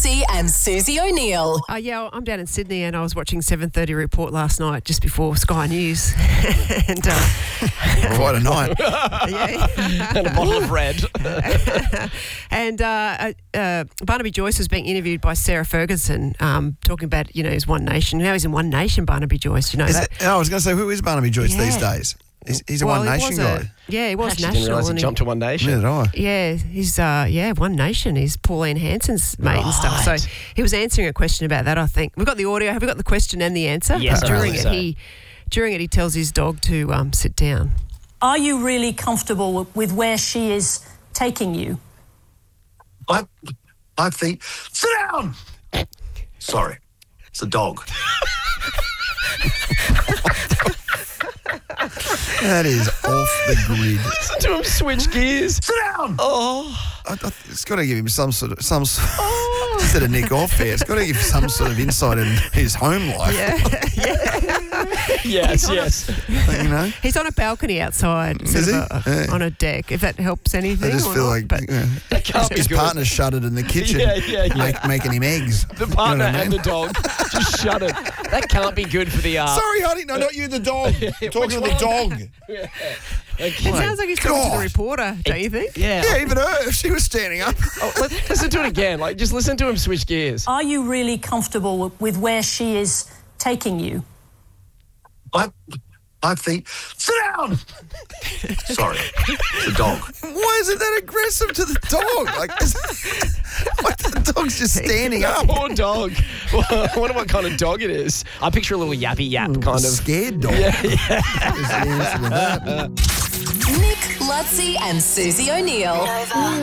Lutzi and Susie O'Neill. Yeah, I'm down in Sydney and I was watching 7:30 Report last night just before Sky News. And quite a night. yeah. And a bottle of red. And Barnaby Joyce was being interviewed by Sarah Ferguson, talking about, his One Nation. Now he's in One Nation, Barnaby Joyce. You know that? I was going to say, who is Barnaby Joyce these days? He's a One Nation guy. He was Didn't national. realise he jumped to One Nation. Yeah, did I? Yeah, he's One Nation. He's Pauline Hanson's mate and stuff. So he was answering a question about that, I think. We've got the audio. Have we got the question and the answer? Yes, during it, he tells his dog to sit down. Are you really comfortable with where she is taking you? I think... Sit down! Sorry, it's a dog. That is off the grid. Listen to him switch gears. Sit down! It's got to give him some sort of instead of Nick off there. It's got to give some sort of insight in his home life. Yes. You know, He's on a balcony outside, Is he? on a deck. If that helps anything. I just feel like his partner's shuttered in the kitchen, making him eggs. The partner You know what I and mean? the dog just shuddered. That can't be good for the Sorry, honey. No, not you, the dog. I'm talking to the dog. It sounds like he's talking to the reporter, don't you think? Yeah. Yeah, even her, if she was standing up. Listen to it again. Just listen to him switch gears. Are you really comfortable with where she is taking you? I think... Sit down! Sorry, it's a dog. Why is it that aggressive to the dog? The dog's just standing up. Poor dog. I wonder what kind of dog it is. I picture a little yappy yap kind of. Scared dog. Yeah. Is the answer to that. Nick, Lutzi and Susie O'Neill.